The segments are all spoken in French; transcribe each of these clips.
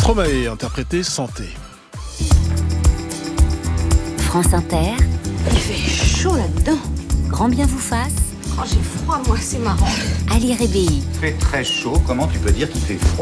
Stromae, interprété Santé. France Inter. Il fait chaud là-dedans. Grand bien vous fasse. Oh, j'ai froid, moi, c'est marrant. Ali Rébéi. Il fait très chaud, comment tu peux dire qu'il fait froid ?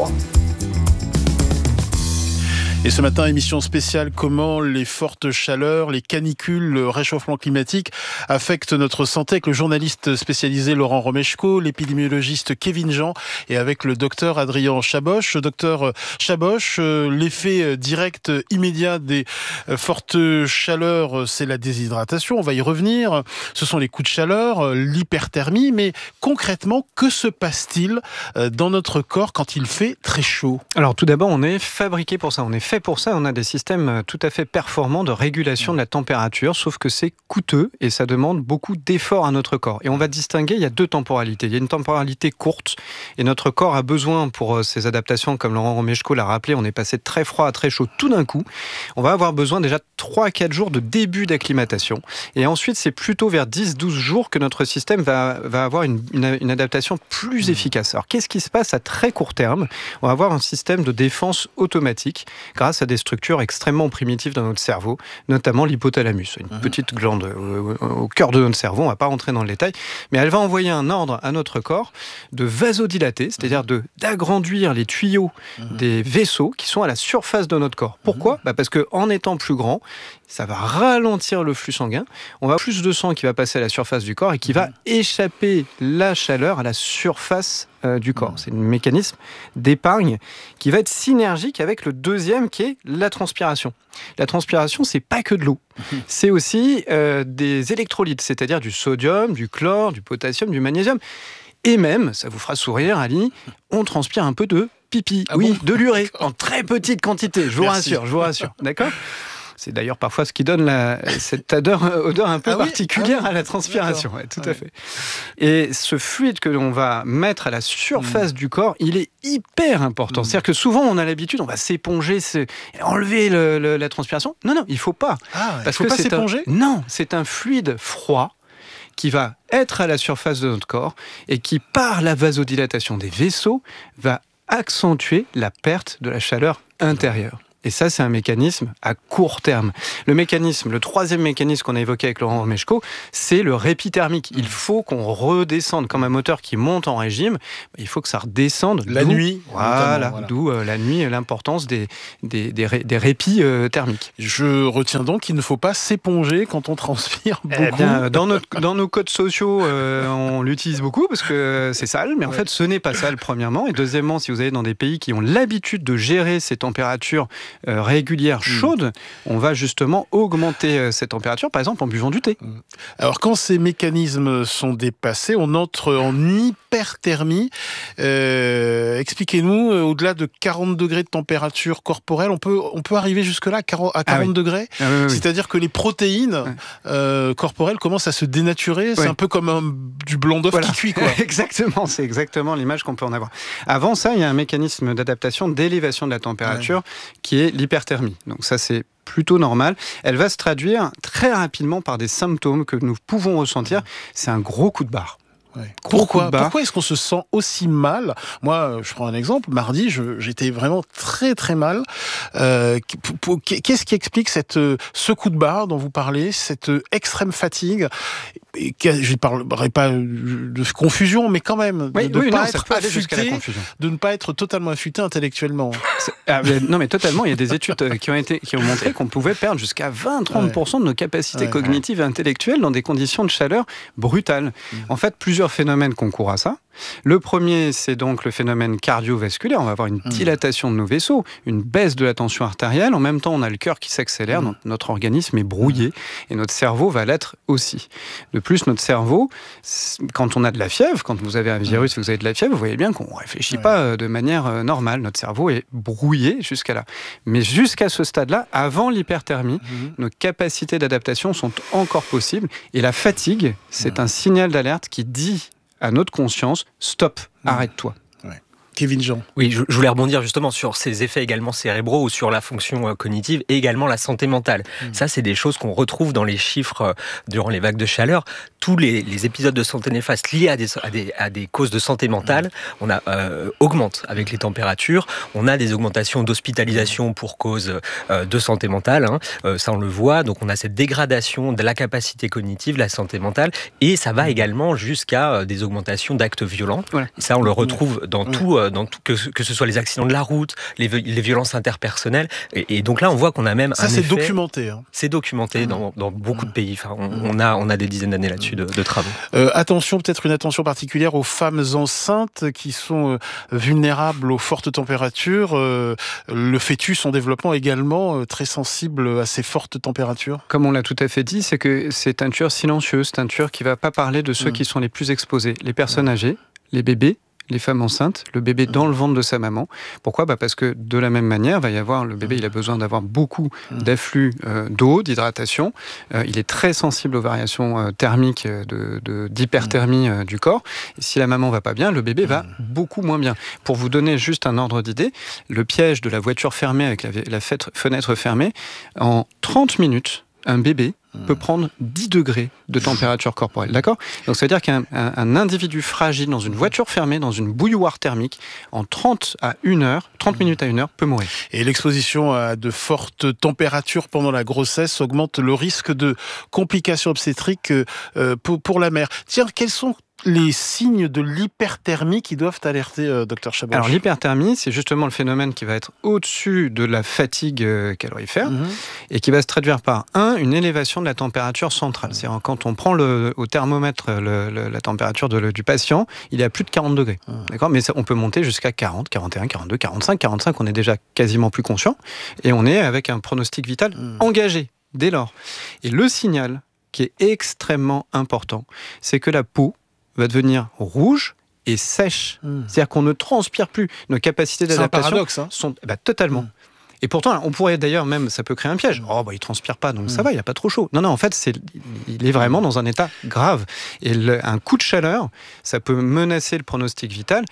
Et ce matin, émission spéciale, comment les fortes chaleurs, les canicules, le réchauffement climatique affectent notre santé, avec le journaliste spécialisé Laurent Romeshko, l'épidémiologiste Kevin Jean et avec le docteur Adrien Chaboch. Docteur Chaboch, l'effet direct immédiat des fortes chaleurs, c'est la déshydratation, on va y revenir. Ce sont les coups de chaleur, l'hyperthermie, mais concrètement, que se passe-t-il dans notre corps quand il fait très chaud ? Alors tout d'abord, on est fabriqué pour ça, on est fait pour ça, on a des systèmes tout à fait performants de régulation de la température, sauf que c'est coûteux et ça demande beaucoup d'efforts à notre corps. Et on va distinguer, il y a deux temporalités. Il y a une temporalité courte et notre corps a besoin pour ces adaptations, comme Laurent Romeshko l'a rappelé, on est passé de très froid à très chaud tout d'un coup. On va avoir besoin déjà de 3-4 jours de début d'acclimatation. Et ensuite, c'est plutôt vers 10-12 jours que notre système va avoir une adaptation plus efficace. Alors qu'est-ce qui se passe à très court terme ? On va avoir un système de défense automatique grâce à des structures extrêmement primitives dans notre cerveau, notamment l'hypothalamus, une petite glande au cœur de notre cerveau, on ne va pas rentrer dans le détail, mais elle va envoyer un ordre à notre corps de vasodilater, c'est-à-dire d'agrandir les tuyaux des vaisseaux qui sont à la surface de notre corps. Pourquoi ? Parce qu'en étant plus grand, ça va ralentir le flux sanguin, on va avoir plus de sang qui va passer à la surface du corps et qui va échapper la chaleur à la surface du corps. C'est un mécanisme d'épargne qui va être synergique avec le deuxième qui est la transpiration. La transpiration, c'est pas que de l'eau. C'est aussi des électrolytes, c'est-à-dire du sodium, du chlore, du potassium, du magnésium. Et même, ça vous fera sourire, Ali, on transpire un peu de pipi. De l'urée, en très petite quantité, je vous rassure. D'accord ? C'est d'ailleurs parfois ce qui donne cette odeur un peu particulière à la transpiration. Ouais, tout à fait. Et ce fluide que l'on va mettre à la surface du corps, il est hyper important. C'est-à-dire que souvent, on a l'habitude, on va s'éponger, enlever la transpiration. Non, il ne faut pas. Parce que c'est s'éponger ? Non, c'est un fluide froid qui va être à la surface de notre corps et qui, par la vasodilatation des vaisseaux, va accentuer la perte de la chaleur intérieure. Et ça, c'est un mécanisme à court terme. Le troisième mécanisme qu'on a évoqué avec Laurent Romeshko, c'est le répit thermique. Il faut qu'on redescende. Comme un moteur qui monte en régime, il faut que ça redescende. La nuit. Voilà. D'où la nuit et l'importance des répits thermiques. Je retiens donc qu'il ne faut pas s'éponger quand on transpire beaucoup. Eh bien, dans nos codes sociaux, on l'utilise beaucoup parce que c'est sale, mais en fait, ce n'est pas sale, premièrement. Et deuxièmement, si vous allez dans des pays qui ont l'habitude de gérer ces températures régulière chaude, on va justement augmenter cette température, par exemple en buvant du thé. Alors quand ces mécanismes sont dépassés, on entre en hyperthermie. Expliquez-nous, au-delà de 40 degrés de température corporelle, on peut arriver jusque-là à 40 degrés. C'est-à-dire que les protéines corporelles commencent à se dénaturer. C'est un peu comme du blanc d'œuf qui cuit, quoi. Exactement, c'est exactement l'image qu'on peut en avoir. Avant ça, il y a un mécanisme d'adaptation, d'élévation de la température qui est l'hyperthermie. Donc ça, c'est plutôt normal. Elle va se traduire très rapidement par des symptômes que nous pouvons ressentir. C'est un gros coup de barre. Pourquoi est-ce qu'on se sent aussi mal ? Moi, je prends un exemple. Mardi, j'étais vraiment très très mal. Qu'est-ce qui explique ce coup de barre dont vous parlez, cette extrême fatigue ? Je ne parlerai pas de confusion, mais quand même, de ne pas être totalement affûté intellectuellement. Non, mais totalement. Il y a des études qui ont montré qu'on pouvait perdre jusqu'à 20-30% de nos capacités cognitives et intellectuelles dans des conditions de chaleur brutales. En fait, plusieurs phénomènes concourent à ça. Le premier, c'est donc le phénomène cardiovasculaire. On va avoir une dilatation de nos vaisseaux, une baisse de la tension artérielle. En même temps, on a le cœur qui s'accélère. Notre organisme est brouillé et notre cerveau va l'être aussi. De plus, notre cerveau, quand on a de la fièvre, quand vous avez un virus et que vous avez de la fièvre, vous voyez bien qu'on ne réfléchit pas de manière normale. Notre cerveau est brouillé jusqu'à là. Mais jusqu'à ce stade-là, avant l'hyperthermie, nos capacités d'adaptation sont encore possibles. Et la fatigue, c'est un signal d'alerte qui dit à notre conscience, stop, arrête-toi. Kevin Jean. Oui, je voulais rebondir justement sur ces effets également cérébraux ou sur la fonction cognitive et également la santé mentale. Ça, c'est des choses qu'on retrouve dans les chiffres durant les vagues de chaleur. Tous les épisodes de santé néfastes liés à des causes de santé mentale, augmentent avec les températures. On a des augmentations d'hospitalisation pour cause de santé mentale. Ça, on le voit. Donc, on a cette dégradation de la capacité cognitive, la santé mentale, et ça va également jusqu'à des augmentations d'actes violents. Voilà. Et ça, on le retrouve dans tout, que ce soit les accidents de la route, les violences interpersonnelles. Et donc là, on voit qu'on a même ça, c'est documenté. C'est documenté dans beaucoup de pays. Enfin, on a des dizaines d'années là-dessus de travaux. Attention, peut-être une attention particulière aux femmes enceintes qui sont vulnérables aux fortes températures. Le fœtus en développement également très sensible à ces fortes températures. Comme on l'a tout à fait dit, c'est que c'est teinture silencieuse, teinture qui ne va pas parler de ceux qui sont les plus exposés. Les personnes âgées, les bébés, les femmes enceintes, le bébé dans le ventre de sa maman. Pourquoi ? Parce que de la même manière, le bébé il a besoin d'avoir beaucoup d'afflux d'eau, d'hydratation. Il est très sensible aux variations thermiques, d'hyperthermie du corps. Et si la maman va pas bien, le bébé va beaucoup moins bien. Pour vous donner juste un ordre d'idée, le piège de la voiture fermée avec la fenêtre fermée, en 30 minutes, un bébé peut prendre 10 degrés de température corporelle, d'accord ? Donc ça veut dire qu'un individu fragile dans une voiture fermée, dans une bouilloire thermique, en 30 minutes à 1 heure, peut mourir. Et l'exposition à de fortes températures pendant la grossesse augmente le risque de complications obstétriques pour la mère. Tiens, quels sont les signes de l'hyperthermie qui doivent alerter Dr Chaboch? Alors l'hyperthermie, c'est justement le phénomène qui va être au-dessus de la fatigue calorifère et qui va se traduire par une élévation de la température centrale. C'est-à-dire quand on prend au thermomètre la température du patient, il est à plus de 40 degrés. D'accord ? Mais on peut monter jusqu'à 40, 41, 42, 45. 45, on est déjà quasiment plus conscient et on est avec un pronostic vital engagé dès lors. Et le signal qui est extrêmement important, c'est que la peau va devenir rouge et sèche. C'est-à-dire qu'on ne transpire plus. Nos capacités d'adaptation sont totalement. Et pourtant, on pourrait d'ailleurs même, ça peut créer un piège. Il transpire pas, donc ça va, il n'y a pas trop chaud. Non, en fait, il est vraiment dans un état grave. Et un coup de chaleur, ça peut menacer le pronostic vital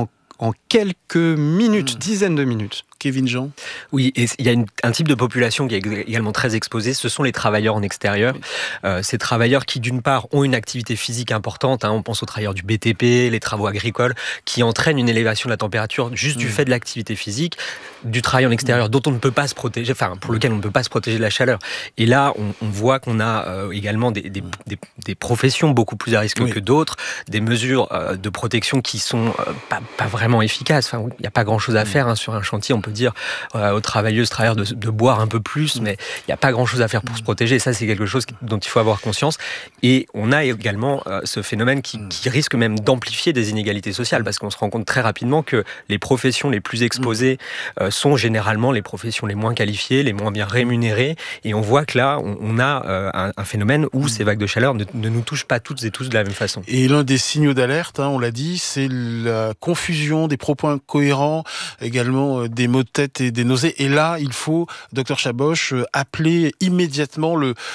en quelques minutes, dizaines de minutes. Kevin Jean. Oui, et il y a un type de population qui est également très exposée, ce sont les travailleurs en extérieur. Ces travailleurs qui, d'une part, ont une activité physique importante, on pense aux travailleurs du BTP, les travaux agricoles, qui entraînent une élévation de la température juste du fait de l'activité physique, du travail en extérieur dont on ne peut pas se protéger, pour lequel on ne peut pas se protéger de la chaleur. Et là, on voit qu'on a également des professions beaucoup plus à risque que d'autres, des mesures de protection qui sont pas vraiment efficaces. Il n'y a pas grand-chose à faire sur un chantier, on peut dire aux travailleurs de boire un peu plus, mais il n'y a pas grand-chose à faire pour se protéger. Et ça, c'est quelque chose dont il faut avoir conscience. Et on a également ce phénomène qui risque même d'amplifier des inégalités sociales, parce qu'on se rend compte très rapidement que les professions les plus exposées sont généralement les professions les moins qualifiées, les moins bien rémunérées. Et on voit que là, on a un phénomène où ces vagues de chaleur ne nous touchent pas toutes et tous de la même façon. Et l'un des signaux d'alerte, on l'a dit, c'est la confusion, des propos incohérents, également des maux de tête et des nausées. Et là, il faut, Dr Chaboch, appeler immédiatement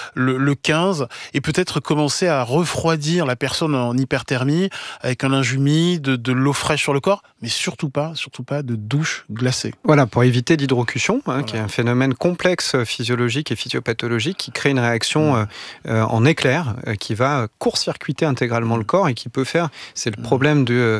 le 15 et peut-être commencer à refroidir la personne en hyperthermie avec un linge humide, de l'eau fraîche sur le corps, mais surtout pas de douche glacée. Voilà, pour éviter l'hydrocution, qui est un phénomène complexe physiologique et physiopathologique qui crée une réaction en éclair qui va court-circuiter intégralement le corps et qui peut faire, c'est le problème de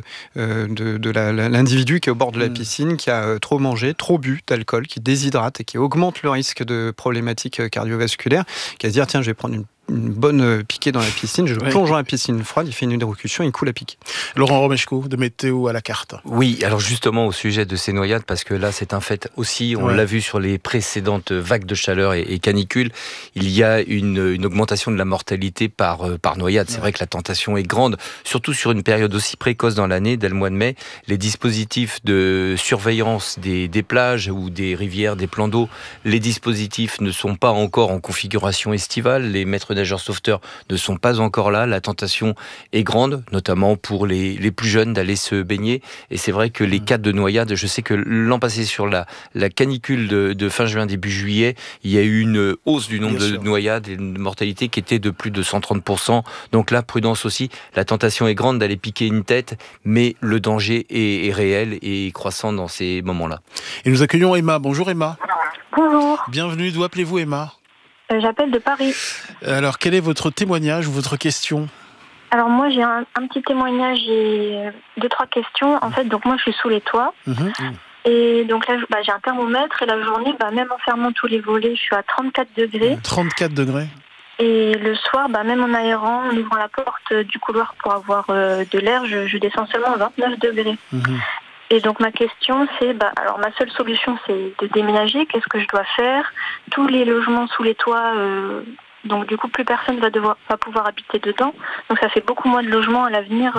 l'individu qui est au bord de la piscine, qui a trop mangé, trop bu d'alcool, qui déshydrate et qui augmente le risque de problématiques cardiovasculaires, qui va se dire tiens, je vais prendre une bonne piquée dans la piscine, je plonge dans la piscine froide, il fait une hydrocution, il coule à pic. Laurent Romeshko, de Météo à la carte. Oui, alors justement au sujet de ces noyades, parce que là c'est un fait aussi, on l'a vu sur les précédentes vagues de chaleur et canicules, il y a une augmentation de la mortalité par noyade. C'est vrai que la tentation est grande, surtout sur une période aussi précoce dans l'année, dès le mois de mai. Les dispositifs de surveillance des plages ou des rivières, des plans d'eau, les dispositifs ne sont pas encore en configuration estivale, les maîtres maîtres nageurs sauveteurs ne sont pas encore là. La tentation est grande, notamment pour les plus jeunes, d'aller se baigner. Et c'est vrai que les cas de noyade, je sais que l'an passé, sur la canicule de fin juin, début juillet, il y a eu une hausse du nombre de noyades et de mortalité qui était de plus de 130%. Donc là, prudence aussi. La tentation est grande d'aller piquer une tête, mais le danger est réel et croissant dans ces moments-là. Et nous accueillons Emma. Bonjour Emma. Bonjour. Bienvenue. D'où appelez-vous Emma ? J'appelle de Paris. Alors, quel est votre témoignage ou votre question ? Alors moi j'ai un petit témoignage et 2-3 questions. En fait, donc moi je suis sous les toits. Et donc là j'ai un thermomètre et la journée, même en fermant tous les volets, je suis à 34 degrés. 34 degrés. Et le soir, même en aérant, en ouvrant la porte du couloir pour avoir de l'air, je descends seulement à 29 degrés. Et donc ma question c'est, alors ma seule solution c'est de déménager. Qu'est-ce que je dois faire ? Tous les logements sous les toits, donc du coup plus personne va pouvoir habiter dedans. Donc ça fait beaucoup moins de logements à l'avenir.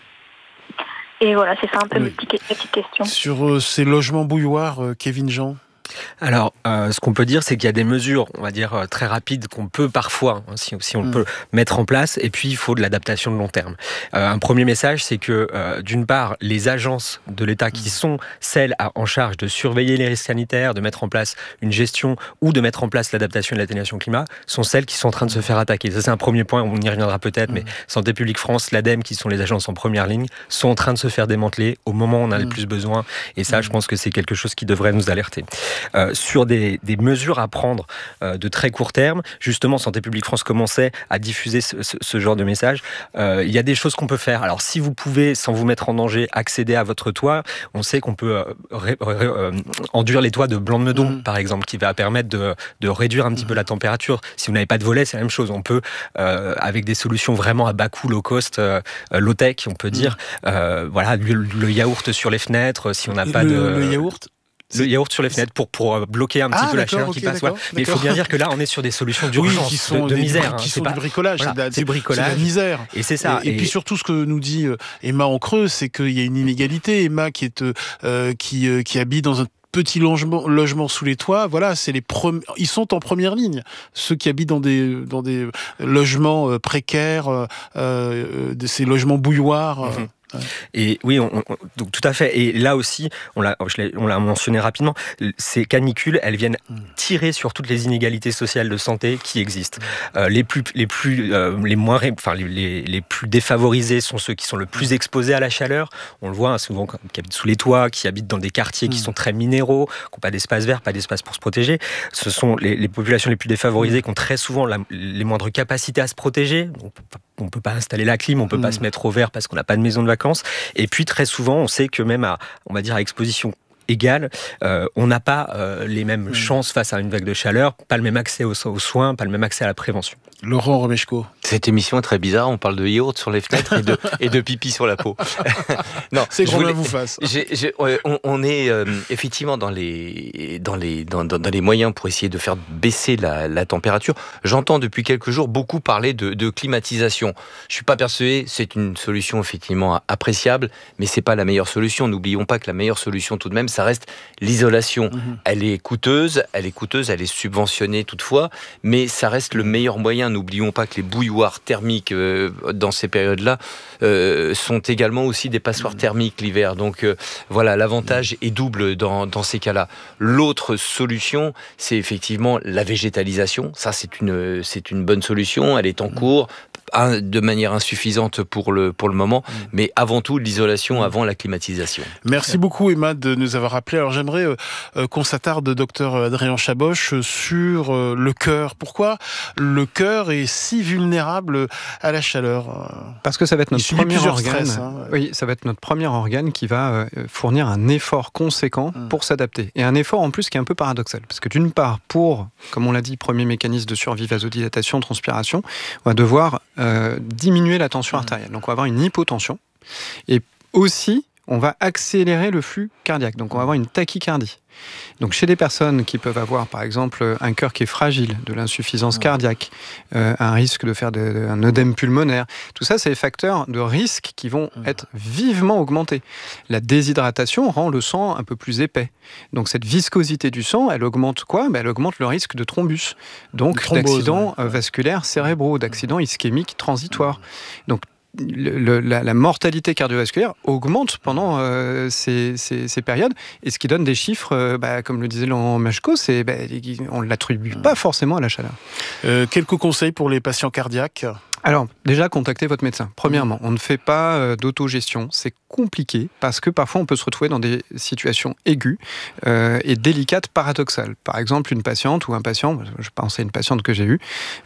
Et voilà, c'est ça un peu mes petites questions. Sur ces logements bouilloires, Kevin Jean ? Alors, ce qu'on peut dire, c'est qu'il y a des mesures, on va dire, très rapides qu'on peut parfois, si on peut mettre en place, et puis il faut de l'adaptation de long terme. Un premier message, c'est que, d'une part, les agences de l'État qui sont celles en charge de surveiller les risques sanitaires, de mettre en place une gestion ou de mettre en place l'adaptation et l'atténuation climat, sont celles qui sont en train de se faire attaquer. Ça, c'est un premier point, on y reviendra peut-être, mais Santé publique France, l'ADEME, qui sont les agences en première ligne, sont en train de se faire démanteler au moment où on a le plus besoin, et ça, je pense que c'est quelque chose qui devrait nous alerter. Sur des mesures à prendre de très court terme, justement Santé publique France commençait à diffuser ce genre de message. Il y a des choses qu'on peut faire. Alors si vous pouvez, sans vous mettre en danger, accéder à votre toit, on sait qu'on peut enduire les toits de blanc de meudon, par exemple, qui va permettre de réduire un petit peu la température. Si vous n'avez pas de volet, c'est la même chose. On peut, avec des solutions vraiment à bas coût, low cost, low tech, on peut dire, le yaourt sur les fenêtres, si on n'a pas Le yaourt ? Le yaourt sur les fenêtres pour bloquer un petit peu la chaleur qui passe. Mais il faut bien dire que là, on est sur des solutions d'urgence, qui sont de misère. Qui sont du bricolage. C'est du bricolage. C'est de la misère. Et c'est ça. Et puis surtout, ce que nous dit Emma en creux, c'est qu'il y a une inégalité. Emma qui habite dans un petit logement sous les toits, voilà, ils sont en première ligne. Ceux qui habitent dans des logements précaires, ces logements bouilloires. Et oui, donc tout à fait. Et là aussi, on l'a mentionné rapidement, ces canicules, elles viennent tirer sur toutes les inégalités sociales de santé qui existent. Les plus défavorisés sont ceux qui sont le plus exposés à la chaleur. On le voit souvent, qui habitent sous les toits, qui habitent dans des quartiers qui sont très minéraux, qui n'ont pas d'espace vert, pas d'espace pour se protéger. Ce sont les populations les plus défavorisées qui ont très souvent les moindres capacités à se protéger. On ne peut pas installer la clim, on ne peut pas se mettre au vert parce qu'on n'a pas de maison de vacances. Et puis très souvent, on sait que même à exposition égale, on n'a pas les mêmes chances face à une vague de chaleur, pas le même accès aux soins, pas le même accès à la prévention. Laurent Romeshko. Cette émission est très bizarre, on parle de yaourt sur les fenêtres et de pipi sur la peau. Non, c'est qu'on vous fasse. On est effectivement dans les moyens pour essayer de faire baisser la température. J'entends depuis quelques jours beaucoup parler de climatisation. Je suis pas persuadé, c'est une solution effectivement appréciable, mais c'est pas la meilleure solution. N'oublions pas que la meilleure solution tout de même, ça reste l'isolation. Elle est coûteuse, elle est subventionnée toutefois, mais ça reste le meilleur moyen. N'oublions pas que les bouilloires thermiques dans ces périodes-là sont également aussi des passoires thermiques l'hiver. Donc voilà, l'avantage est double dans ces cas-là. L'autre solution, c'est effectivement la végétalisation. Ça, c'est une bonne solution. Elle est en cours, de manière insuffisante pour le moment, mais avant tout l'isolation avant la climatisation. Merci beaucoup Emma de nous avoir appelé. Alors j'aimerais qu'on s'attarde, docteur Adrien Chaboche, sur le cœur. Pourquoi le cœur est si vulnérable à la chaleur ? Parce que ça va être notre premier organe. Stress, Oui, ça va être notre premier organe qui va fournir un effort conséquent pour s'adapter. Et un effort en plus qui est un peu paradoxal. Parce que d'une part, comme on l'a dit, premier mécanisme de survie, vasodilatation, transpiration, on va devoir diminuer la tension artérielle. Donc on va avoir une hypotension. Et aussi, on va accélérer le flux cardiaque. Donc on va avoir une tachycardie. Donc chez des personnes qui peuvent avoir par exemple un cœur qui est fragile, de l'insuffisance cardiaque, un risque de faire un œdème pulmonaire, tout ça c'est des facteurs de risque qui vont être vivement augmentés. La déshydratation rend le sang un peu plus épais. Donc cette viscosité du sang, elle augmente quoi ? Elle augmente le risque de thrombus, donc d'accidents vasculaires cérébraux, d'accidents ischémiques transitoires. Donc la mortalité cardiovasculaire augmente pendant ces périodes, et ce qui donne des chiffres, comme le disait Laurent Romeshko, on ne l'attribue pas forcément à la chaleur. Quelques conseils pour les patients cardiaques ? Alors, déjà, contactez votre médecin. Premièrement, on ne fait pas d'autogestion. C'est compliqué parce que parfois, on peut se retrouver dans des situations aiguës et délicates, paradoxales. Par exemple, une patiente ou un patient, je pense à une patiente que j'ai eue,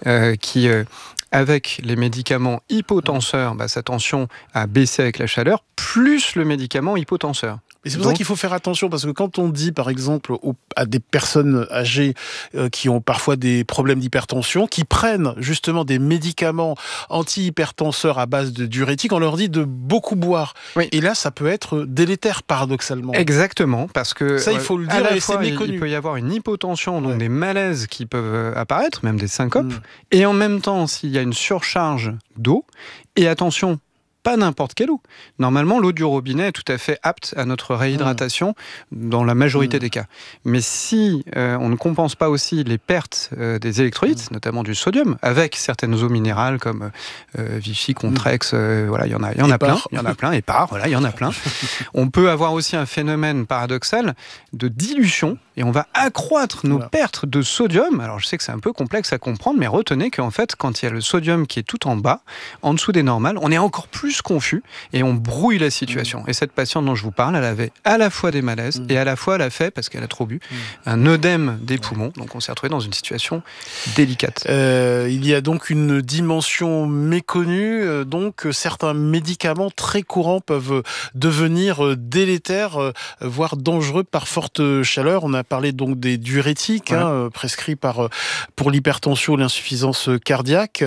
qui, avec les médicaments hypotenseurs, sa tension a baissé avec la chaleur, plus le médicament hypotenseur. Et c'est pour ça qu'il faut faire attention, parce que quand on dit, par exemple, à des personnes âgées qui ont parfois des problèmes d'hypertension, qui prennent justement des médicaments anti-hypertenseurs à base de diurétiques, on leur dit de beaucoup boire. Oui. Et là, ça peut être délétère, paradoxalement. Exactement, parce que ça, il faut le dire, et c'est méconnu. Il peut y avoir une hypotension, donc des malaises qui peuvent apparaître, même des syncopes, et en même temps, s'il y a une surcharge d'eau, et attention, pas n'importe quelle eau. Normalement, l'eau du robinet est tout à fait apte à notre réhydratation dans la majorité des cas. Mais si on ne compense pas aussi les pertes des électrolytes, notamment du sodium, avec certaines eaux minérales comme Vichy, Contrex, voilà, il y en a plein, Épar, voilà, il y en a plein. On peut avoir aussi un phénomène paradoxal de dilution, et on va accroître nos pertes de sodium. Alors, je sais que c'est un peu complexe à comprendre, mais retenez qu'en fait, quand il y a le sodium qui est tout en bas, en dessous des normales, on est encore plus confus et on brouille la situation. Et cette patiente dont je vous parle, elle avait à la fois des malaises et à la fois elle a fait, parce qu'elle a trop bu, un œdème des poumons. Donc on s'est retrouvé dans une situation délicate. Il y a donc une dimension méconnue. Donc certains médicaments très courants peuvent devenir délétères, voire dangereux par forte chaleur. On a parlé donc des diurétiques prescrits pour l'hypertension ou l'insuffisance cardiaque.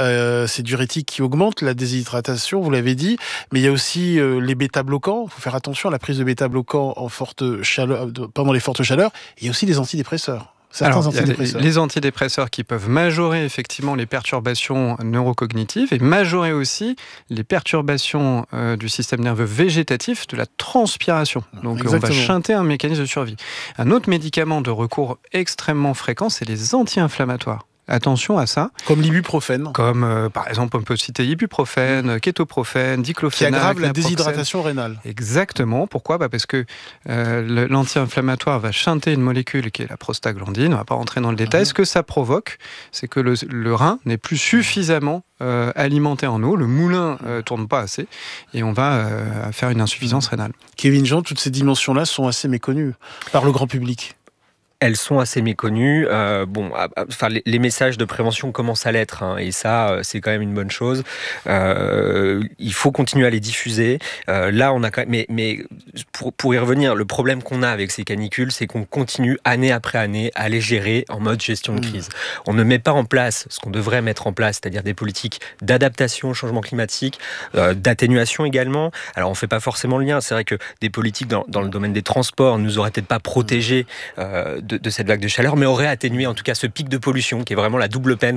Ces diurétiques qui augmentent la déshydratation, vous l'avez dit, mais il y a aussi les bêta-bloquants. Il faut faire attention à la prise de bêta-bloquants pendant les fortes chaleurs. Il y a aussi les antidépresseurs. Les antidépresseurs qui peuvent majorer effectivement les perturbations neurocognitives et majorer aussi les perturbations du système nerveux végétatif, de la transpiration. Donc on va shunter un mécanisme de survie. Un autre médicament de recours extrêmement fréquent, c'est les anti-inflammatoires. Attention à ça. Comme l'ibuprofène. Comme, par exemple, on peut citer ibuprofène, kétoprofène, diclofénac. Qui aggrave la déshydratation rénale. Exactement. Pourquoi ? Parce que l'anti-inflammatoire va shunter une molécule qui est la prostaglandine. On ne va pas rentrer dans le détail. Ce que ça provoque, c'est que le rein n'est plus suffisamment alimenté en eau. Le moulin ne tourne pas assez. Et on va faire une insuffisance rénale. Kevin Jean, toutes ces dimensions-là sont assez méconnues par le grand public. Elles sont assez méconnues. Les messages de prévention commencent à l'être, et ça, c'est quand même une bonne chose. Il faut continuer à les diffuser. Là, on a quand même, mais pour y revenir, le problème qu'on a avec ces canicules, c'est qu'on continue année après année à les gérer en mode gestion de crise. On ne met pas en place ce qu'on devrait mettre en place, c'est-à-dire des politiques d'adaptation au changement climatique, d'atténuation également. Alors, on fait pas forcément le lien. C'est vrai que des politiques dans le domaine des transports nous auraient peut-être pas protégés de cette vague de chaleur, mais aurait atténué en tout cas ce pic de pollution qui est vraiment la double peine